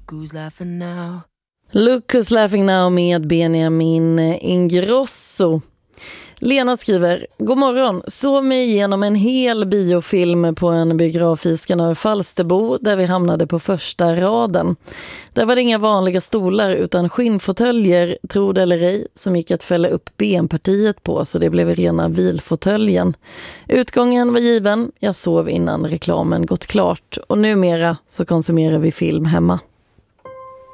who's laughing now. Look who's laughing now med Benjamin Ingrosso. Lena skriver: God morgon, såg mig igenom en hel biofilm på en biograf i Skanör Falsterbo där vi hamnade på första raden. Där var det inga vanliga stolar utan skinnfåtöljer, tro det eller ej, som gick att fälla upp benpartiet på, så det blev rena vilfåtöljen. Utgången var given, jag sov innan reklamen gått klart och numera så konsumerar vi film hemma.